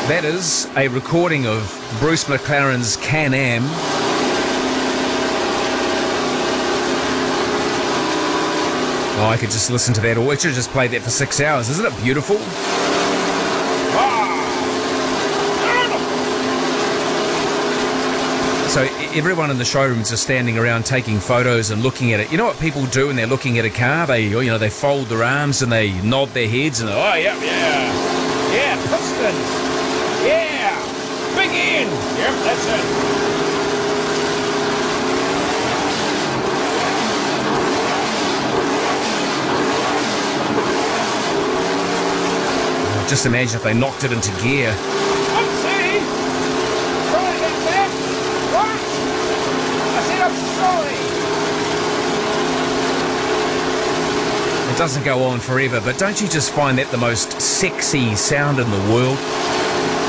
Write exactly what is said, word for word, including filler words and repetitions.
That is a recording of Bruce McLaren's Can-Am. Oh, I could just listen to that, or I should just play that for six hours. Isn't it beautiful? So everyone in the showrooms are standing around taking photos and looking at it. You know what people do when they're looking at a car? They, you know, they fold their arms and they nod their heads and, oh, yeah, yeah, yeah, pistons, yeah, big end, yep, that's it. Just imagine if they knocked it into gear. It doesn't go on forever, but don't you just find that the most sexy sound in the world?